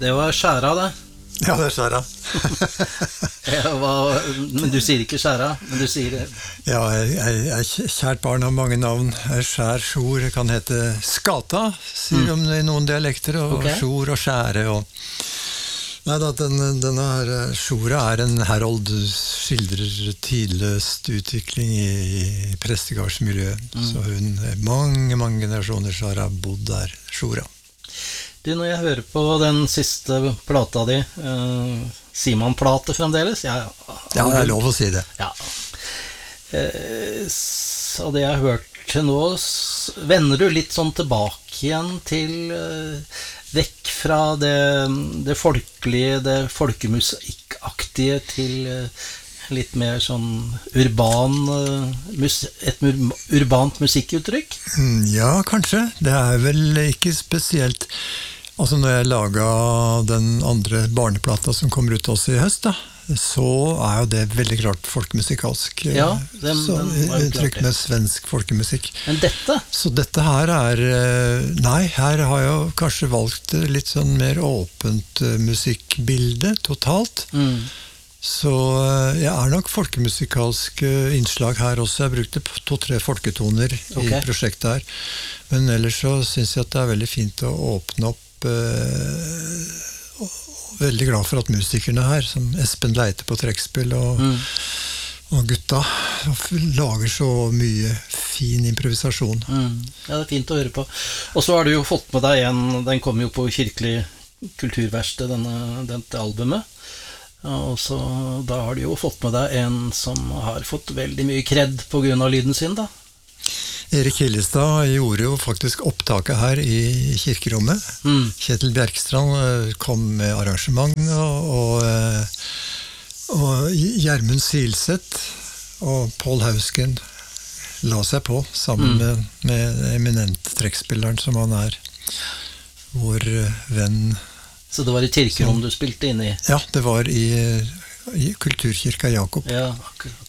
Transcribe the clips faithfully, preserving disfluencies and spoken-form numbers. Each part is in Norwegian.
Det var skjæra, det. Ja, det er skjæra. Ja, hva- men du sier ikke skjæra, men du sier det. Ja, jeg, jeg, jeg, kjært barn har mange navn. Skjær, sjor, kan hete skata, sier de i noen dialekter, og Ok. sjor og skjære. Og... Nei da, den, denne her sjora er en herold, skildrer tidløst utvikling i, i prestegardsmiljøet. Så hun, mange, mange generasjoner så har jeg bodd der, sjora. Du, når jeg hører på den siste plata di, eh, sier man plate fremdeles? Ja, Ja, det er lov å si det. Ja. Eh, så det jeg har hørt til nå, s- vender du litt sånn tilbake igjen til eh, vekk fra det, det folkelige, det folkemusikkaktige til eh, litt mer sånn urban, eh, mus, et mur- urbant musikkuttrykk? Mm, Ja, kanskje. Det er vel ikke spesielt. Altså når jeg laget den andre barneplata som kommer ut også i høst, da, så er jo det veldig klart folkemusikalsk. Ja, den- så, den var jo uttrykk klart det. med svensk folkemusikk. Men dette? Så dette her er eh, Nei, her har jeg jo kanskje valgt litt sånn mer åpent eh, musikkbilde totalt. Mm. Så eh, jeg er nok folkemusikalsk eh, innslag her også. Jeg brukte p- to-tre folketoner Ok. i prosjektet her. Men ellers så synes jeg at det er veldig fint å åpne opp eh, og og veldig glad for at musikerne her, som Espen Leite på trekkspill og, Mm. og gutta, lager så mye fin improvisasjon. Mm. Ja, det er fint å høre på. Og så har du jo fått med deg en, den kom jo på Kirkelig kulturverksted, denne, dette albumet. Og så da har du jo fått med deg en som har fått veldig mye kred på grunn av lyden sin, da. Erik Hillestad gjorde jo faktisk opptaket her i kirkerommet. Mm. Kjetil Bjerkstrand eh, kom med arrangement, og, og, eh, og Gjermund Silseth og Paul Hausken la seg på, sammen Mm. med, med eminent trekkspilleren som han er. Vår eh, venn. Så det var i kirkerom du spilte inn i. Ja, det var i, i Kulturkirka Jakob. Ja, akkurat.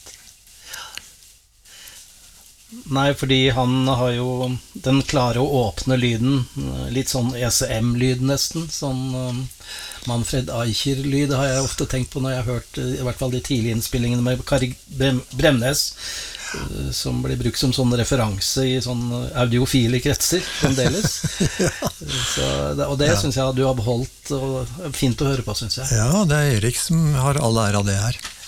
Nei, fordi han har jo den klarer å åpne lyden, litt sånn E C M-lyd nesten, sånn um, Manfred Eicher-lyd har jeg ofte tenkt på når jeg har hørt eh, i hvert fall de tidlige innspillingene med Kari Brem Bremnes, eh, som blir brukt som sånn referanse i sånn audiofile kretser fremdeles. Så, det- og det synes jeg du har beholdt, og det er fint å høre på, synes jeg. Ja, det er Erik som har all ære av det her.